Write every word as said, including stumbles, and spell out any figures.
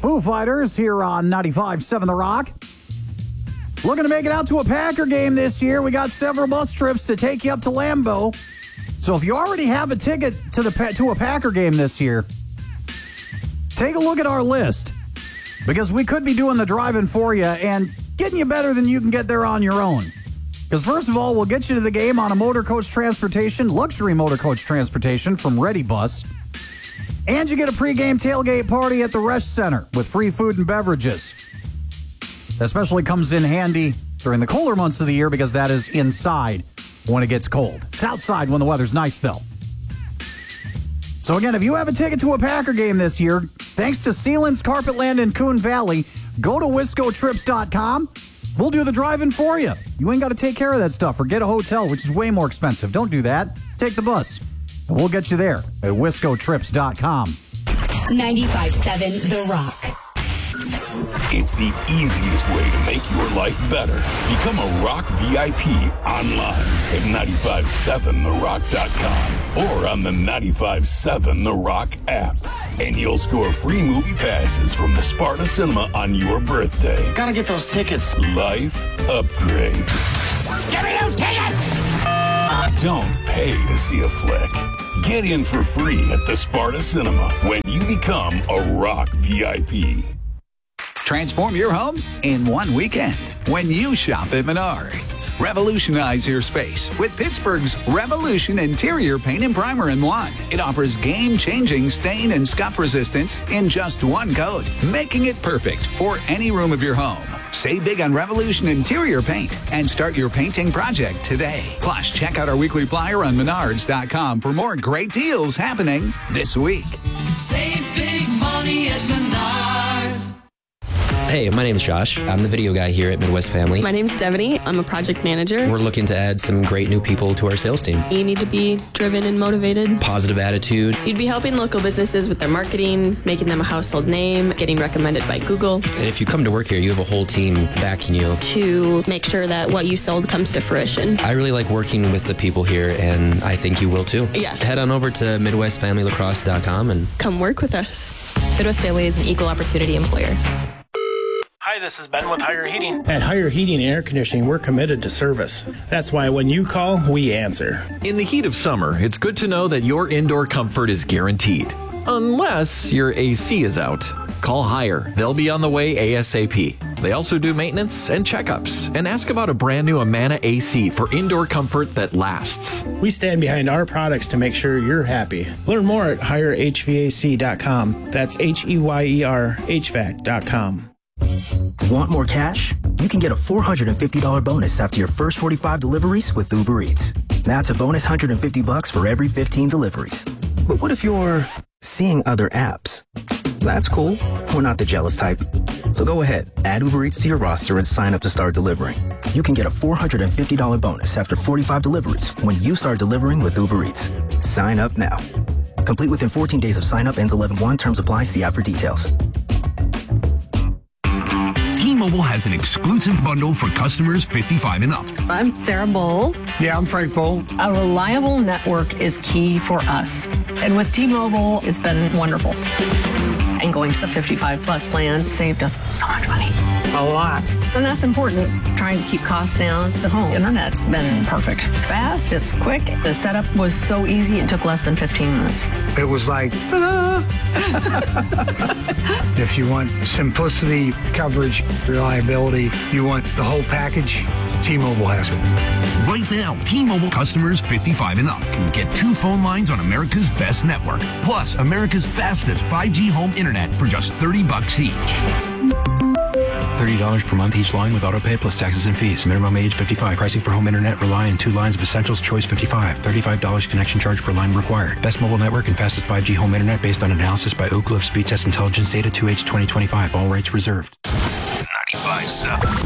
Foo Fighters here on ninety-five point seven The Rock. Looking to make it out to a Packer game this year. We got several bus trips to take you up to Lambeau. So if you already have a ticket to the to a Packer game this year, take a look at our list, because we could be doing the drive-in for you and getting you better than you can get there on your own. Because first of all, we'll get you to the game on a motor coach transportation, luxury motor coach transportation from Ready Bus. And you get a pregame tailgate party at the Resch Center with free food and beverages. That especially comes in handy during the colder months of the year, because that is inside when it gets cold. It's outside when the weather's nice, though. So again, if you have a ticket to a Packer game this year, thanks to Sealands, Carpetland, and Coon Valley, go to wisco trips dot com. We'll do the drive-in for you. You ain't got to take care of that stuff or get a hotel, which is way more expensive. Don't do that. Take the bus. And we'll get you there at wisco trips dot com. ninety-five point seven The Rock. It's the easiest way to make your life better. Become a Rock V I P online at nine five seven the rock dot com or on the ninety-five point seven The Rock app. And you'll score free movie passes from the Sparta Cinema on your birthday. Gotta get those tickets. Life upgrade. Give me those tickets! Don't pay to see a flick. Get in for free at the Sparta Cinema when you become a Rock V I P. Transform your home in one weekend when you shop at Menards. Revolutionize your space with Pittsburgh's Revolution Interior Paint and Primer in one. It offers game-changing stain and scuff resistance in just one coat, making it perfect for any room of your home. Save big on Revolution Interior Paint and start your painting project today. Plus, check out our weekly flyer on menards dot com for more great deals happening this week. Save big money at Menards. Hey, my name's Josh. I'm the video guy here at Midwest Family. My name's Devaney. I'm a project manager. We're looking to add some great new people to our sales team. You need to be driven and motivated. Positive attitude. You'd be helping local businesses with their marketing, making them a household name, getting recommended by Google. And if you come to work here, you have a whole team backing you. To make sure that what you sold comes to fruition. I really like working with the people here, and I think you will too. Yeah. Head on over to midwest family lacrosse dot com and come work with us. Midwest Family is an equal opportunity employer. Hi, this is Ben with Higher Heating. At Higher Heating and Air Conditioning, we're committed to service. That's why when you call, we answer. In the heat of summer, it's good to know that your indoor comfort is guaranteed. Unless your A C is out. Call Higher. They'll be on the way ASAP. They also do maintenance and checkups. And ask about a brand new Amana A C for indoor comfort that lasts. We stand behind our products to make sure you're happy. Learn more at higher h v a c dot com. That's H E Y E R H V A C dot com. Want more cash? You can get a four hundred fifty dollars bonus after your first forty-five deliveries with Uber Eats. That's a bonus one hundred fifty bucks for every fifteen deliveries. But what if you're seeing other apps? That's cool. We're not the jealous type. So go ahead, add Uber Eats to your roster and sign up to start delivering. You can get a four hundred fifty dollars bonus after forty-five deliveries when you start delivering with Uber Eats. Sign up now. Complete within fourteen days of sign up. Ends eleven one. Terms apply. See app for details. T-Mobile has an exclusive bundle for customers fifty-five and up. I'm Sarah Bowl. Yeah, I'm Frank Bowl. A reliable network is key for us. And with T-Mobile, it's been wonderful. And going to the fifty-five plus plan saved us so much money. A lot. And that's important. Trying to keep costs down. The home internet's been perfect. It's fast, it's quick. The setup was so easy, it took less than fifteen minutes. It was like, ta-da! If you want simplicity, coverage, reliability, you want the whole package, T-Mobile has it. Right now, T-Mobile customers fifty-five and up can get two phone lines on America's best network, plus America's fastest five G home internet for just thirty bucks each. thirty dollars per month each line with autopay plus taxes and fees. Minimum age fifty-five. Pricing for home internet rely on two lines of Essentials Choice fifty-five. thirty-five dollars connection charge per line required. Best mobile network and fastest five G home internet based on analysis by Oak Cliff Speed Test Intelligence Data two H twenty twenty-five. All rights reserved. ninety-five point seven